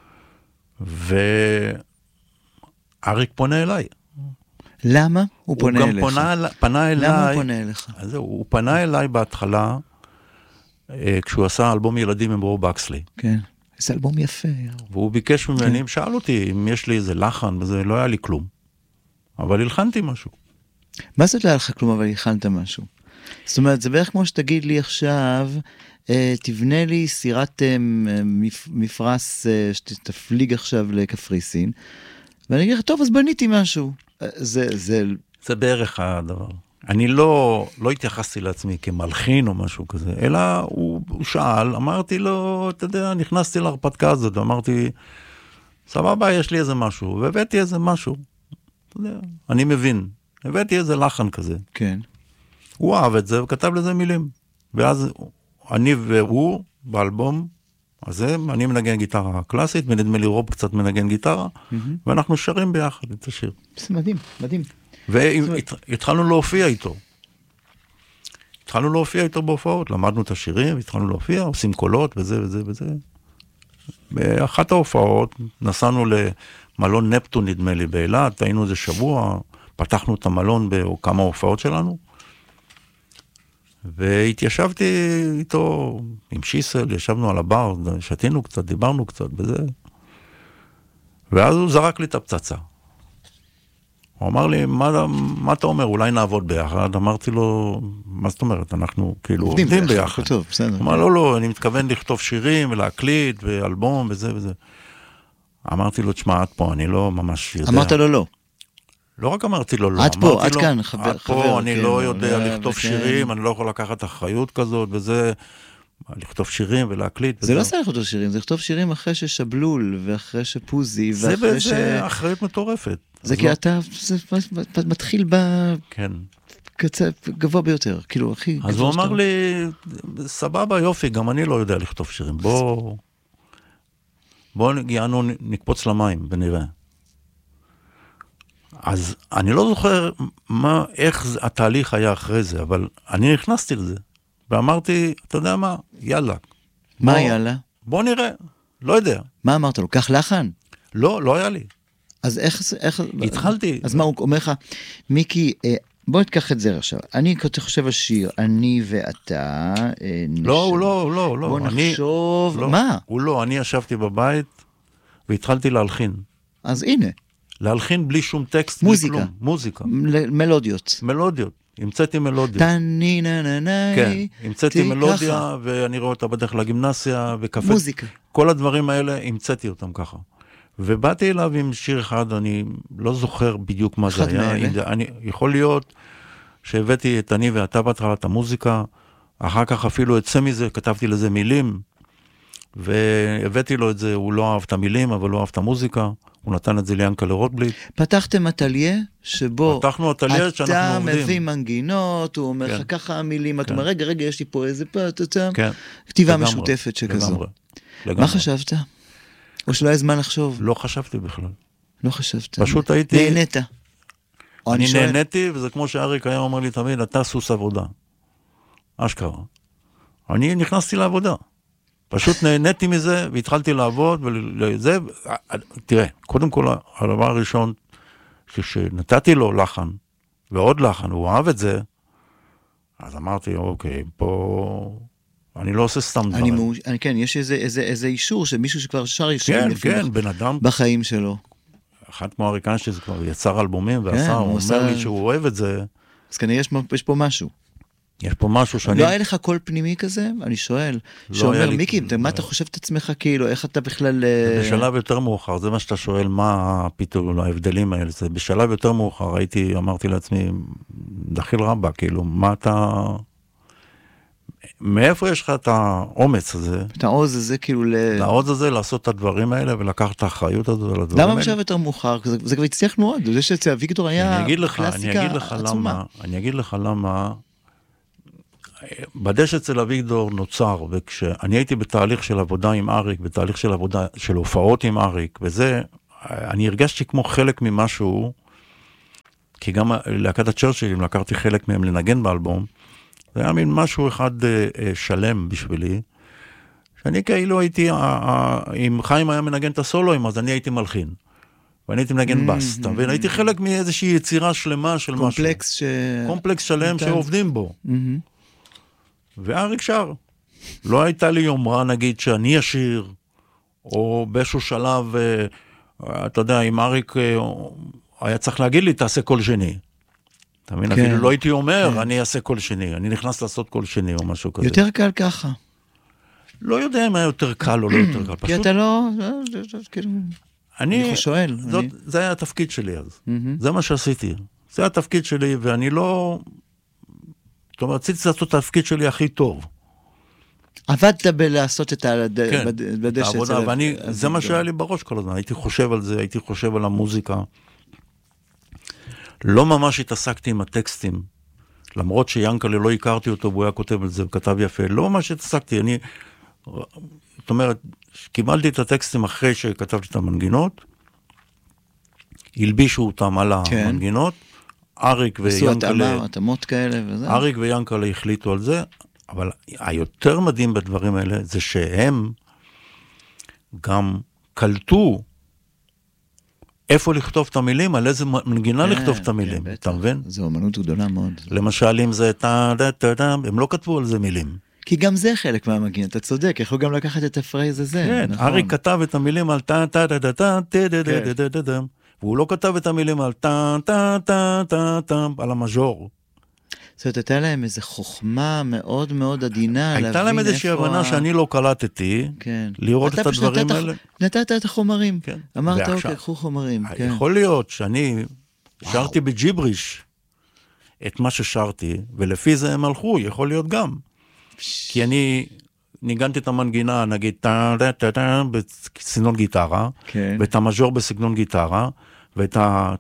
ואריק פונה אליי. למה הוא פונה הוא אליך? גם פונה, פנה אליי. למה הוא פונה אליך? אז הוא, הוא פנה אליי בהתחלה, אה, כשהוא עשה אלבום ילדים עם רו בקסלי. כן. זה אלבום יפה. והוא ביקש ממני, כן. שאל אותי אם יש לי איזה לחן, וזה לא היה לי כלום. אבל הלחנתי משהו. מה זאת לא היה לך כלום, אבל הלחנת משהו? זאת אומרת, זה בערך כמו שתגיד לי עכשיו, אה, תבנה לי סירת אה, מפ, מפרס אה, שתפליג עכשיו לקפריסין, ואני אגיד לך, טוב, אז בניתי משהו. אה, זה, זה... זה בערך הדבר. אני לא, לא התייחסתי לעצמי כמלחין או משהו כזה, אלא הוא, הוא שאל, אמרתי לו, אתה יודע, נכנסתי להרפתקה הזאת, ואמרתי, סבבה, יש לי איזה משהו, והבאתי איזה משהו, אתה יודע, אני מבין, הבאתי איזה לחן כזה. כן. הוא אהב את זה וכתב לזה מילים, ואז אני והוא באלבום הזה, אני מנגן גיטרה קלאסית, ונדמה לי רוב קצת מנגן גיטרה, mm-hmm. ואנחנו שרים ביחד את השיר. זה מדהים, מדהים. והתחלנו להופיע איתו. התחלנו להופיע איתו בהופעות, למדנו את השירים, התחלנו להופיע, עושים קולות וזה וזה וזה. באחת ההופעות נסענו למלון נפטון, נדמה לי, באילת, היינו איזה שבוע, פתחנו את המלון בכמה הופעות שלנו, והתיישבתי איתו עם שיסל, ישבנו על הבר, שתינו קצת, דיברנו קצת וזה, ואז הוא זרק לי את הפצצה. הוא אמר לי, מה, מה אתה אומר? אולי נעבוד ביחד. אמרתי לו, מה זאת אומרת? אנחנו כאילו עובדים, עובדים ביחד. ביחד. טוב, בסדר. הוא אמר, לא, לא, אני מתכוון לכתוב שירים ולהקליט ואלבום וזה וזה. אמרתי לו, תשמע, עד פה, אני לא ממש יודע. אמרת לו לא. לא רק אמרתי לו לא. עד פה, עד לו, כאן, חבר. עד פה, חבר, אני כן, לא יודע לא, לכתוב וכן. שירים, אני לא יכול לקחת אחריות כזאת וזה, לכתוב שירים ולהקליט. זה וזה. לא צריך לכתוב שירים, זה לכתוב שירים אחרי ששבלול ואחרי שפוזי זה ואחרי ש... זה אחריות מטורפת. זה כי לא... אתה, זה מתחיל ב... כן. קצה גבוה ביותר, כאילו, הכי... אז הוא אמר לי, סבבה, יופי, גם אני לא יודע לכתוב שירים, בוא... בוא נגיענו, נקפוץ למים ונראה. אז אני לא זוכר מה, איך התהליך היה אחרי זה, אבל אני נכנסתי לזה, ואמרתי, אתה יודע מה, יאללה. מה בוא, יאללה? בוא נראה, לא יודע. מה אמרת לו? קח לחן? לא, לא היה לי. אז איך... איך התחלתי. אז מה הוא אומר לך, מיקי, בוא נתקח את זה עכשיו. אני חושב על שיר, אני ואתה... לא, הוא לא, לא, לא. בוא נחשוב, לא, מה? הוא לא, אני ישבתי בבית, והתחלתי להלחין. אז הנה. להלחין בלי שום טקסט, מוזיקה. בלי כלום. מוזיקה. מלודיות. מלודיות. המצאתי מלודיה. תני ננני. כן, המצאתי מלודיה, ואני רואה אותה בדרך לגימנסיה, וקפה. מוזיקה. כל הדברים האלה, המצאתי אותם ככה. ובאתי אליו עם שיר אחד, אני לא זוכר בדיוק מה זה היה. אני, יכול להיות שהבאתי את אני ואתה בהתחלה את המוזיקה, אחר כך אפילו יצא מזה, כתבתי לזה מילים, והבאתי לו את זה, הוא לא אהב את המילים, אבל לא אהב את המוזיקה, הוא נתן את זה ליאנקה לרוטבליט. פתחתם אטליה, שבו פתחנו אטליה שאנחנו אתה עובדים. מביא מנגינות, הוא אומר לך כן. ככה המילים, כן. אתה אומר, רגע, רגע, יש לי פה איזה פת, כן. כתיבה לגמרי, משותפת שכזו. לגמרי, לגמרי. מה חשבת? או שלא היה זמן לחשוב? לא חשבתי בכלל. לא חשבת. פשוט הייתי... נהנית. אני נהניתי, וזה כמו שאריק היה אומר לי תמיד, אתה סוס עבודה. אשכרה. אני נכנסתי לעבודה. פשוט נהניתי מזה, והתחלתי לעבוד, וזה, תראה, קודם כל, הדבר הראשון, כשנתתי לו לחן, ועוד לחן, הוא אהב את זה, אז אמרתי, אוקיי, פה... אני לא עושה סתם דברים. אני, אני, כן, יש איזה, איזה, איזה אישור שמישהו שכבר שר ישרים כן, לפני כן, בן אדם. בחיים שלו. אחד כמו אריקן שזה כבר יצר אלבומים ועשה, כן, הוא, הוא אומר לי שהוא אוהב את זה. אז כנראה יש, יש פה משהו. יש פה משהו שאני... לא היה לך קול פנימי כזה? אני שואל. לא שאומר, לי... מיקי, לא... מה אתה חושב את עצמך כאילו, איך אתה בכלל... בשלב יותר מאוחר, זה מה שאתה שואל, מה פתאום ההבדלים האלה, זה בשלב יותר מאוחר, הייתי, אמרתי לעצמי, דחיל רבה, כאילו, מה אתה... מאיפה יש לך את האומץ הזה? את העוז הזה כאילו ל... העוז הזה לעשות את הדברים האלה ולקחת את האחריות הזו על הדברים האלה. למה משהו יותר מאוחר? זה, זה כבר הצליח מאוד. זה שאצל ויקטור היה קלאסיקה עצומה. אני אגיד לך למה, בדש אצל אביגדור נוצר, וכשאני הייתי בתהליך של עבודה עם אריק, בתהליך של עבודה, של הופעות עם אריק, וזה, אני הרגשתי כמו חלק ממשהו, כי גם להקת הצ'רצ'ילים, לקחתי חלק מהם לנגן באלבום, זה היה מין משהו אחד שלם בשבילי, שאני כאילו הייתי, אם חיים היה מנגן את הסולוים, אז אני הייתי מלחין. ואני הייתי מנגן בס, אתה מבין? הייתי חלק מאיזושהי יצירה שלמה של משהו. קומפלקס ש... קומפלקס שלם שעובדים בו. ואריק שר. לא הייתה לי יומרה, נגיד, שאני אשיר, או באיזשהו שלב, אתה יודע, אם אריק היה צריך להגיד לי, תעשה קול שני. אתה מבין? אפילו לא הייתי אומר, אני אעשה קול שני. אני נכנס לעשות קול שני או משהו כזה. יותר קל ככה. לא יודע אם היה יותר קל או לא יותר קל. כי אתה לא... אני שואל. זה היה התפקיד שלי אז. זה מה שעשיתי. זה התפקיד שלי, ואני לא... זאת אומרת, רציתי לעשות את התפקיד שלי הכי טוב. עבדת בלעשות את הדשא. זה מה שהיה לי בראש כל הזמן. הייתי חושב על זה, הייתי חושב על המוזיקה. לא ממש התעסקתי עם הטקסטים. למרות שיאנקלה לא הכרתי אותו, והוא היה כותב על זה וכתב יפה. לא ממש התעסקתי. אני... זאת אומרת, קיבלתי את הטקסטים אחרי שכתבתי את המנגינות, הלבישו אותם על המנגינות, אריק ויאנקלה, התאמות כאלה וזה. אריק ויאנקלה החליטו על זה, אבל היותר מדהים בדברים האלה, זה שהם גם קלטו איפה לכתוב את המילים, על איזה מנגינה לכתוב את המילים, אתה מבין? זו אומנות גדולה מאוד. למשל, אם זה, הם לא כתבו על זה מילים. כי גם זה חלק מהמגין, אתה צודק, יכולו גם לקחת את הפרייז הזה. כן, אריק כתב את המילים על טה טה טה טה טה טה טה טה טה טה, והוא לא כתב את המילים על טה טה טה טה טה, על המז'ור. זאת אומרת, הייתה להם איזו חוכמה מאוד מאוד עדינה, הייתה להם איזושהי הבנה שאני לא קלטתי, לראות את הדברים האלה. נתת את החומרים, אמרת, אוקיי, קחו חומרים. יכול להיות שאני שרתי בג'יבריש את מה ששרתי, ולפי זה הם הלכו, יכול להיות גם. כי אני ניגנתי את המנגינה, נגיד, טה-טה-טה, בסגנון גיטרה, ואת המז'ור בסגנון גיטרה, ואת ה...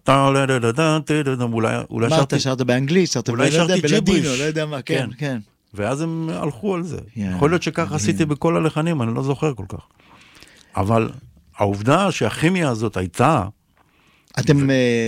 מה אתה שרת באנגלית? שרת בלדינו, לא יודע מה, כן, כן. ואז הם הלכו על זה. יכול להיות שכך עשיתי בכל הלחנים, אני לא זוכר כל כך. אבל העובדה שהכימיה הזאת הייתה... אתם...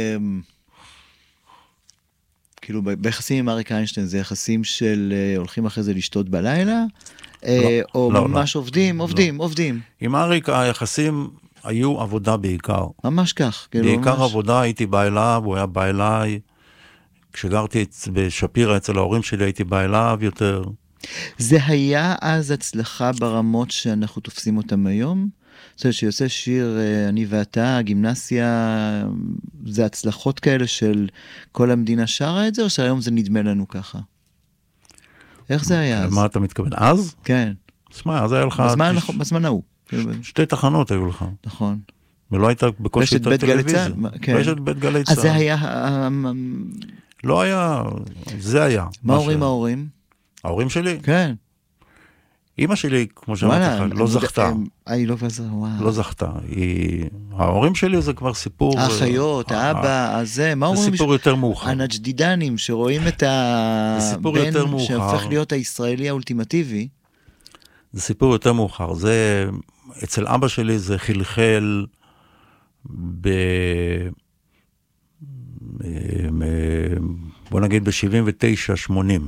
כאילו, ביחסים עם אריק איינשטיין, זה יחסים של הולכים אחרי זה לשתות בלילה, או ממש עובדים, עובדים, עובדים. עם אריק היחסים היו עבודה בעיקר. ממש כך. בעיקר עבודה, הייתי בא אליו, הוא היה בא אליי. כשגרתי בשפירה אצל ההורים שלי, הייתי בא אליו יותר. זה היה אז הצלחה ברמות שאנחנו תופסים אותם היום? זאת אומרת, שיוצא שיר, אני ואתה, גימנסיה, זה הצלחות כאלה של כל המדינה שרה את זה, או שהיום זה נדמה לנו ככה? איך זה היה אז? מה אתה מתכוון? אז? כן. תשמע, אז היה לך... בזמן ההוא. שתי תחנות היו לך. נכון. ולא הייתה בקושי את הטלוויזיה. רשת בית גלי צהל. אז זה היה... לא היה, זה היה. מה ההורים ההורים? ההורים שלי? כן. אמא שלי, כמו שאמרתי לך, לא זכתה. היא לא זכתה, וואו. לא זכתה. ההורים שלי זה כבר סיפור... האחיות, האבא, הזה, מה אומרים? זה סיפור יותר מאוחר. הנג'דידנים שרואים את הבן שהופך להיות הישראלי האולטימטיבי. זה סיפור יותר מאוחר. זה, אצל אבא שלי זה חלחל ב... בוא נגיד ב-שבעים ותשע שמונים.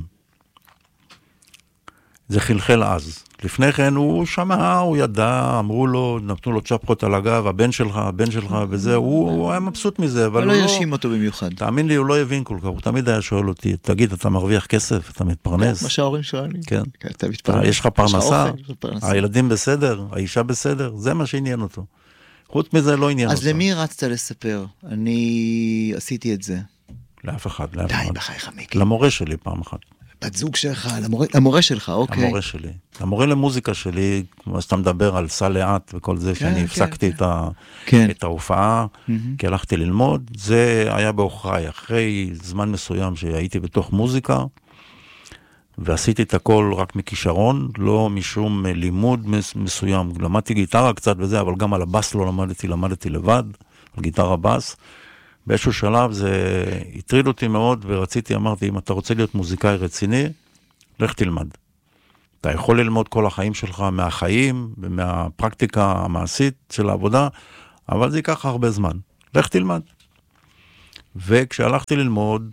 זה חלחל אז. לפני כן הוא שמע, הוא ידע, אמרו לו, נתנו לו צ'פחות על הגב, הבן שלך, הבן שלך, וזה, הוא, הוא היה מבסוט מזה, אבל הוא לא ירשים אותו במיוחד. תאמין לי, הוא לא הבין כל כך, הוא תמיד היה שואל אותי, תגיד, אתה מרוויח כסף, אתה מתפרנס? מה שההורים שואלים. כן. אתה מתפרנס. יש לך פרנסה, הילדים בסדר, האישה בסדר, זה מה שעניין אותו. חוץ מזה לא עניין אותו. אז למי רצת לספר? אני עשיתי את זה. לאף אחד, לאף אחד. די, בחייך, מיקי. למורה שלי פעם אחת. בת זוג שלך, למורה, למורה שלך, אוקיי. למורה שלי. למורה למוזיקה שלי, כמו שאתה מדבר על סל לאט וכל זה, שאני הפסקתי את ההופעה, כי הלכתי ללמוד, זה היה באוכריי, אחרי זמן מסוים שהייתי בתוך מוזיקה, ועשיתי את הכל רק מכישרון, לא משום לימוד מסוים. למדתי גיטרה קצת וזה, אבל גם על הבאס לא למדתי, למדתי לבד, על גיטרה באס. באיזשהו שלב זה הטריד אותי מאוד, ורציתי, אמרתי, אם אתה רוצה להיות מוזיקאי רציני, לך תלמד. אתה יכול ללמוד כל החיים שלך מהחיים, ומהפרקטיקה המעשית של העבודה, אבל זה ייקח הרבה זמן. לך תלמד. וכשהלכתי ללמוד,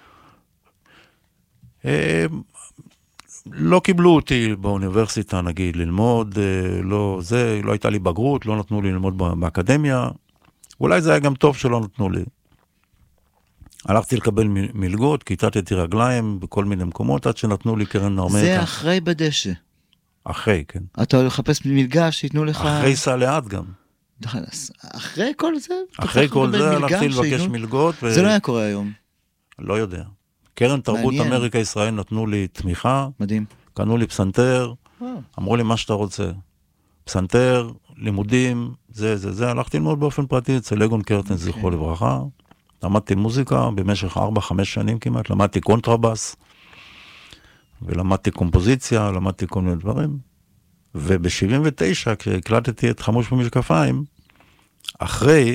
לא קיבלו אותי באוניברסיטה, נגיד, ללמוד, לא, זה, לא הייתה לי בגרות, לא נתנו לי ללמוד באקדמיה, אולי זה היה גם טוב שלא נתנו לי. הלכתי לקבל מלגות, כיתתי רגליים בכל מיני מקומות, עד שנתנו לי קרן נורמקה. זה אחרי בדשא. אחרי, כן. אתה לחפש מלגה שיתנו לך... אחרי סלעד גם. אחרי כל זה? אחרי כל זה הלכתי לבקש מלגות. זה לא היה קורה היום. לא יודע. קרן תרבות אמריקה ישראל נתנו לי תמיכה. מדהים. קנו לי פסנתר, אמרו לי מה שאתה רוצה. פסנתר, לימודים, זה, זה, זה. הלכתי ללמוד באופן פרטי אצל לגון קרטן, זכרו לברכה. למדתי מוזיקה במשך ארבע חמש שנים כמעט, למדתי קונטרבאס, ולמדתי קומפוזיציה, למדתי כל מיני דברים. וב-שבעים ותשע, כשהקלטתי את חמוש במשקפיים, אחרי,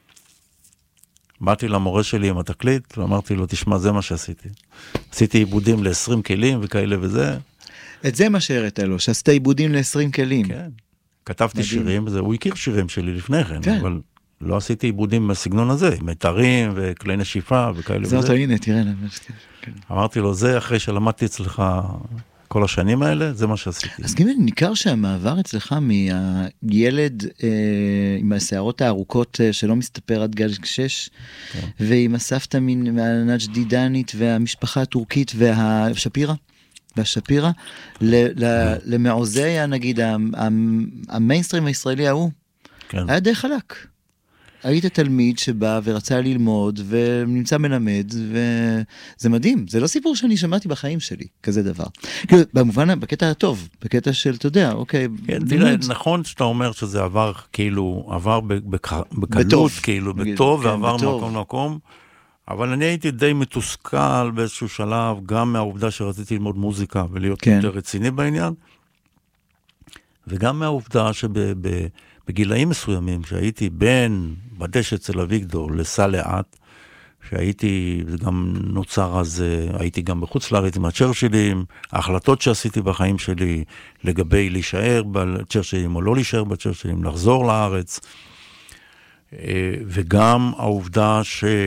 באתי למורה שלי עם התקליט, ואמרתי לו, תשמע, זה מה שעשיתי. עשיתי עיבודים ל-עשרים כלים וכאלה וזה. את זה מה שהראית לו, שעשית עיבודים ל-עשרים כלים. כן. כתבתי שירים, וזה, הוא הכיר שירים שלי לפני כן, כן. אבל לא עשיתי עיבודים בסגנון הזה, מטרים וכלי נשיפה וכאלה זה וזה. אותו, הנה, תראה. אמרתי לו, זה אחרי שלמדתי אצלך כל השנים האלה, זה מה שעשיתי. אז גימל, ניכר שהמעבר אצלך מהילד אה, עם השערות הארוכות אה, שלא מסתפר עד גל שש, כן. ועם הסבתא מן הנג'דידנית והמשפחה הטורקית והשפירה, והשפירה, ל, ל, למעוזי, נגיד, המיינסטרים הישראלי ההוא, כן. היה די חלק. היית תלמיד שבא ורצה ללמוד ונמצא מלמד, וזה מדהים. זה לא סיפור שאני שמעתי בחיים שלי, כזה דבר. כאילו, במובן, בקטע הטוב, בקטע של, אתה יודע, אוקיי. כן, תראה, נכון שאתה אומר שזה עבר, כאילו, עבר בקלות, כאילו, בטוב, ועבר מקום למקום, אבל אני הייתי די מתוסכל באיזשהו שלב, גם מהעובדה שרציתי ללמוד מוזיקה, ולהיות יותר רציני בעניין, וגם מהעובדה שב... בגילאים מסוימים, שהייתי בין בדשא אצל אביגדור לסלעד, שהייתי, גם נוצר אז, הייתי גם בחוץ לארץ עם הצ'רשילים, ההחלטות שעשיתי בחיים שלי, לגבי להישאר בצ'רשילים או לא להישאר בצ'רשילים, לחזור לארץ, וגם העובדה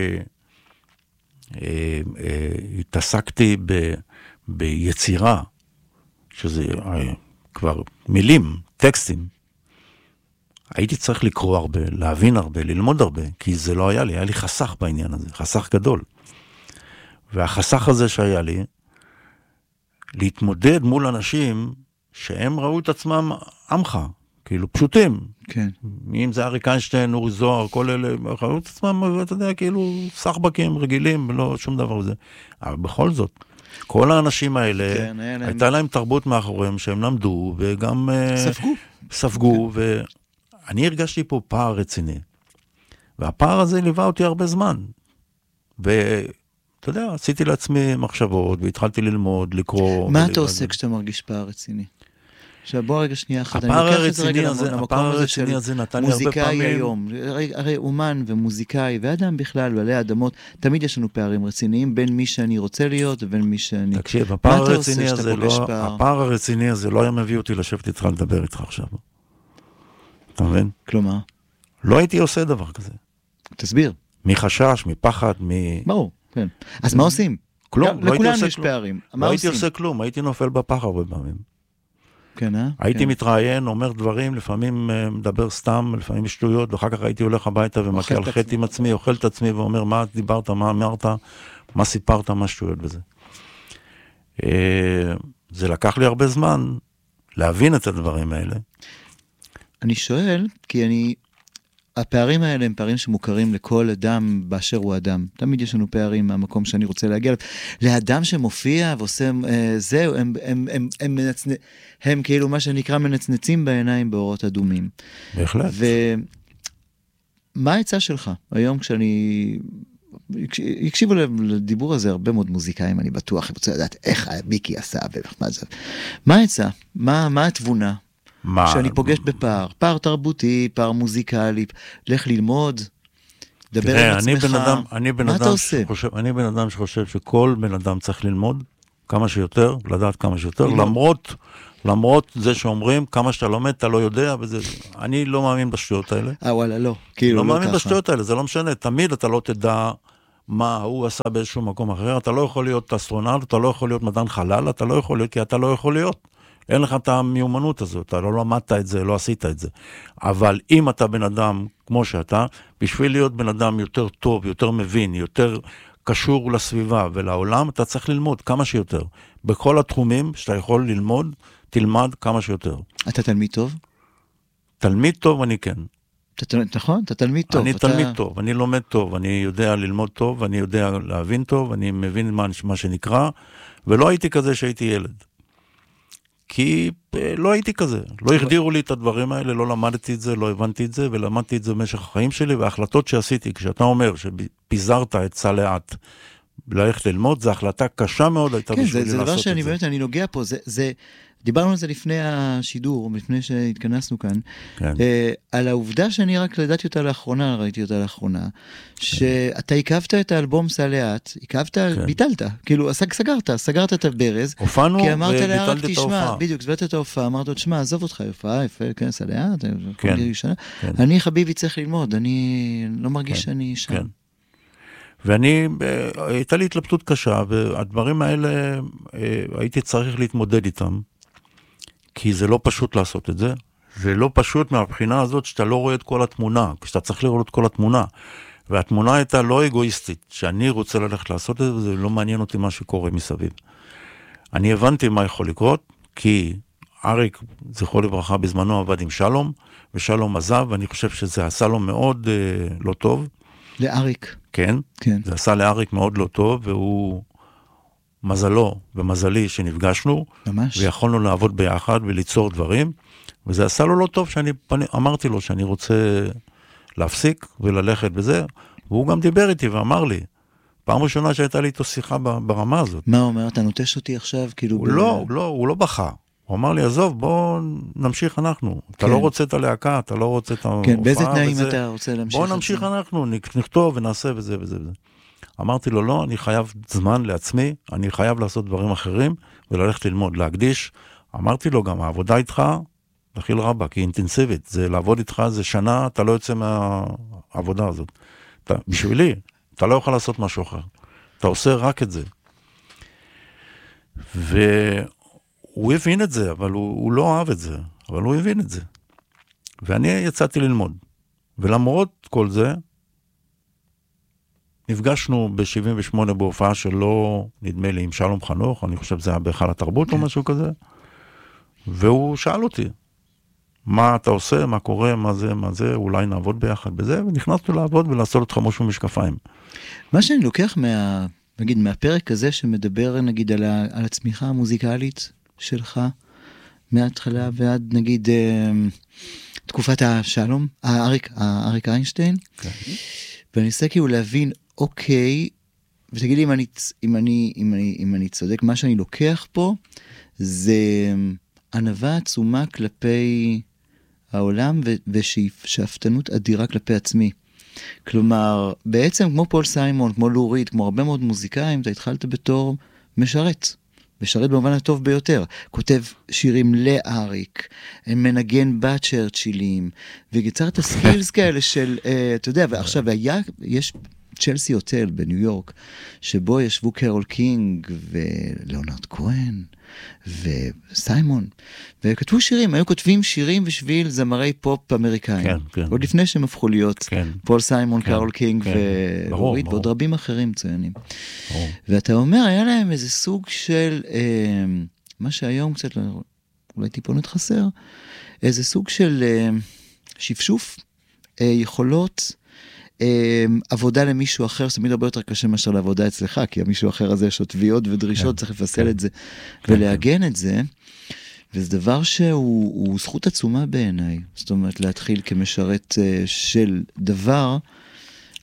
שהתעסקתי ב, ביצירה, שזה כבר מילים, טקסטים, הייתי צריך לקרוא הרבה, להבין הרבה, ללמוד הרבה, כי זה לא היה לי, היה לי חסך בעניין הזה, חסך גדול. והחסך הזה שהיה לי, להתמודד מול אנשים שהם ראו את עצמם עמך, כאילו פשוטים. כן. אם זה אריק איינשטיין, אורי זוהר, כל אלה, ראו את עצמם, אתה יודע, כאילו סחבקים, רגילים, ולא שום דבר וזה. אבל בכל זאת, כל האנשים האלה, כן, הייתה להם תרבות מאחוריהם שהם למדו, וגם ספגו. ספגו, כן. ו... אני הרגשתי פה פער רציני, והפער הזה ליווה אותי הרבה זמן, ואתה יודע, עשיתי לעצמי מחשבות, והתחלתי ללמוד, לקרוא. מה אתה עושה כשאתה מרגיש פער רציני? עכשיו בוא רגע שנייה אחת, הפער הרציני הזה, הפער הרציני הזה נתן לי הרבה פעמים. מוזיקאי היום, הרי אומן ומוזיקאי, ואדם בכלל, ועלי אדמות, תמיד יש לנו פערים רציניים, בין מי שאני רוצה להיות, ובין מי שאני... תקשיב, הפער הרציני הזה לא, הפער הרציני הזה לא היה מביא אותי לשבת איתך לדבר איתך עכשיו. אתה מבין? כלומר? לא הייתי עושה דבר כזה. תסביר. מחשש, מפחד, מ... ברור, כן. אז מה עושים? כלום, לא הייתי עושה יש פערים. לא הייתי עושה כלום, הייתי נופל בפח הרבה פעמים. כן, אה? הייתי מתראיין, אומר דברים, לפעמים מדבר סתם, לפעמים שטויות, ואחר כך הייתי הולך הביתה ומכה על חטא עם עצמי, אוכל את עצמי ואומר, מה דיברת, מה אמרת, מה סיפרת, מה שטויות בזה. זה לקח לי הרבה זמן להבין את הדברים האלה. אני שואל, כי אני, הפערים האלה הם פערים שמוכרים לכל אדם באשר הוא אדם. תמיד יש לנו פערים מהמקום שאני רוצה להגיע. לאדם שמופיע ועושה אה, זהו, הם, הם, הם, הם, מנצנ... הם כאילו מה שנקרא מנצנצים בעיניים באורות אדומים. בהחלט. ומה העצה שלך? היום כשאני יקשיבו לדיבור הזה הרבה מאוד מוזיקאים, אני בטוח, הם רוצים לדעת איך מיקי עשה, ומה זה. מה העצה? מה, מה התבונה? מה? שאני פוגש בפער, פער תרבותי, פער מוזיקלי, לך ללמוד, דבר עם עצמך, מה אתה עושה? אני בן אדם שחושב שכל בן אדם צריך ללמוד כמה שיותר, לדעת כמה שיותר, למרות... למרות זה שאומרים, כמה שאתה לומד, אתה לא יודע, וזה, אני לא מאמין בשטויות האלה. אה, וואלה, לא. כאילו, לא לא מאמין ככה. בשטויות האלה, זה לא משנה. תמיד אתה לא תדע מה הוא עשה באיזשהו מקום אחר. אתה לא יכול להיות אסטרונאוט, אתה לא יכול להיות מדען חלל, אתה לא יכול להיות, כי אתה לא יכול להיות. אין לך את המיומנות הזאת, אתה לא למדת את זה, לא עשית את זה. אבל אם אתה בן אדם כמו שאתה, בשביל להיות בן אדם יותר טוב, יותר מבין, יותר קשור לסביבה ולעולם, אתה צריך ללמוד כמה שיותר. בכל התחומים שאתה יכול ללמוד, תלמד כמה שיותר. אתה תלמיד טוב? תלמיד טוב אני כן. אתה, נכון? אתה תלמיד טוב. אני אתה... תלמיד טוב, אני לומד טוב, אני יודע ללמוד טוב, אני יודע להבין טוב, אני מבין מה, מה שנקרא, ולא הייתי כזה שהייתי ילד. כי לא הייתי כזה. לא החדירו לי את הדברים האלה, לא למדתי את זה, לא הבנתי את זה, ולמדתי את זה במשך החיים שלי, וההחלטות שעשיתי, כשאתה אומר שפיזרת את סלעת, ללכת ללמוד, זו החלטה קשה מאוד הייתה כן, בשבילי זה, זה לעשות את זה. דבר שאני באמת, אני נוגע פה, זה, זה, דיברנו על זה לפני השידור, לפני שהתכנסנו כאן, כן. אה, על העובדה שאני רק לדעתי אותה לאחרונה, ראיתי אותה לאחרונה, כן. שאתה עיקבת את האלבום סלעת, עיקבת, כן. ביטלת, כאילו, סגרת, סגרת את הברז, הופענו וביטלתי את ההופעה. בדיוק, סבלת את ההופעה, אמרת עוד, שמע, עזוב אותך, הופעה, יפה, כן, סלעת, כן. כן. אני חביבי צריך ללמוד, אני לא מרגיש כן. שאני שם. כן. ואני, הייתה לי התלבטות קשה, והדברים האלה, הייתי צריך להתמודד איתם, כי זה לא פשוט לעשות את זה, זה לא פשוט מהבחינה הזאת שאתה לא רואה את כל התמונה, כשאתה צריך לראות את כל התמונה, והתמונה הייתה לא אגואיסטית, שאני רוצה ללכת לעשות את זה, וזה לא מעניין אותי מה שקורה מסביב. אני הבנתי מה יכול לקרות, כי אריק, זכרו לברכה, בזמנו עבד עם שלום, ושלום עזב, ואני חושב שזה עשה לו מאוד אה, לא טוב. לאריק. כן, כן. זה עשה לאריק מאוד לא טוב, והוא מזלו ומזלי שנפגשנו, ממש. ויכולנו לעבוד ביחד וליצור דברים, וזה עשה לו לא טוב שאני פני, אמרתי לו שאני רוצה להפסיק וללכת בזה, והוא גם דיבר איתי ואמר לי, פעם ראשונה שהייתה לי איתו שיחה ברמה הזאת. מה הוא אומר? אתה נוטש אותי עכשיו? כאילו הוא ב... לא, הוא לא, הוא לא בכה. הוא אמר לי, עזוב, בוא נמשיך אנחנו. כן. אתה לא רוצה את הלהקה, אתה לא רוצה את ההופעה. כן, באיזה תנאים וזה... אתה רוצה להמשיך? בוא נמשיך זה? אנחנו, נכתוב ונעשה וזה וזה וזה. אמרתי לו, לא, אני חייב זמן לעצמי, אני חייב לעשות דברים אחרים, וללכת ללמוד, להקדיש. אמרתי לו, גם העבודה איתך, תחיל רבה, כי אינטנסיבית, זה לעבוד איתך, זה שנה, אתה לא יוצא מהעבודה הזאת. אתה, בשבילי, אתה לא יכול לעשות משהו אחר. אתה עושה רק את זה. והוא הבין את זה, אבל הוא, הוא לא אהב את זה, אבל הוא הבין את זה. ואני יצאתי ללמוד. ולמרות כל זה, נפגשנו ב-שבעים ושמונה בהופעה שלא, נדמה לי, עם שלום חנוך, אני חושב שזה היה בהיכל התרבות או משהו כזה, והוא שאל אותי, מה אתה עושה, מה קורה, מה זה, מה זה, אולי נעבוד ביחד בזה, ונכנסנו לעבוד ולעשות אותך משהו משקפיים. מה שאני לוקח מה, נגיד, מהפרק הזה שמדבר, נגיד, על, ה, על הצמיחה המוזיקלית שלך, מההתחלה ועד, נגיד, תקופת השלום, האריק, האריק איינשטיין, כן. ואני עושה כאילו להבין, אוקיי, ותגיד לי אם אני, אם אני, אם אני, אם אני צודק, מה שאני לוקח פה, זה ענווה עצומה כלפי העולם, ושאפתנות אדירה כלפי עצמי. כלומר, בעצם כמו פול סיימון, כמו לו ריד, כמו הרבה מאוד מוזיקאים, אתה התחלת בתור משרת. משרת במובן הטוב ביותר. כותב שירים לאריק, מנגן בצ'רצ'ילים, ויצרת סקילס כאלה של, uh, אתה יודע, ועכשיו היה, יש צ'לסי הוטל בניו יורק, שבו ישבו קרול קינג ולאונרד כהן וסיימון, וכתבו שירים, היו כותבים שירים בשביל זמרי פופ אמריקאים. כן, כן. עוד לפני שהם הפכו להיות כן. פול סיימון, כן, קרול קינג כן. ולורית, ועוד רבים אחרים מצוינים. ברור. ואתה אומר, היה להם איזה סוג של, אה, מה שהיום קצת, אולי טיפונת חסר, איזה סוג של אה, שפשוף, אה, יכולות, עבודה למישהו אחר, זה תמיד הרבה יותר קשה מאשר לעבודה אצלך, כי המישהו אחר הזה יש לו תביעות ודרישות, צריך לפסל את זה ולהגן את זה, וזה דבר שהוא זכות עצומה בעיניי, זאת אומרת להתחיל כמשרת של דבר,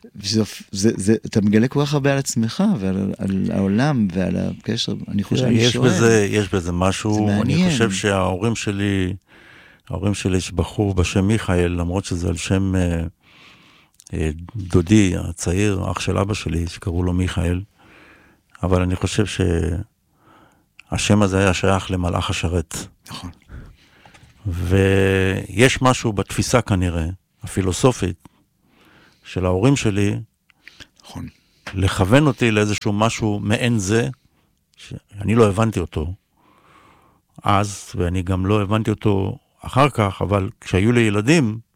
זה, זה, זה, אתה מגלה כל כך הרבה על עצמך ועל על העולם ועל הקשר, אני חושב, אני יש שואל. בזה, יש בזה משהו, זה אני מעניין. חושב שההורים שלי, ההורים שלי יש בחור בשם מיכאל, למרות שזה על שם אה, אה, דודי הצעיר, אח של אבא שלי, שקראו לו מיכאל, אבל אני חושב שהשם הזה היה שייך למלאך השרת. נכון. ויש משהו בתפיסה כנראה, הפילוסופית, של ההורים שלי, נכון. לכוון אותי לאיזשהו משהו מעין זה, שאני לא הבנתי אותו אז, ואני גם לא הבנתי אותו אחר כך, אבל כשהיו לי ילדים,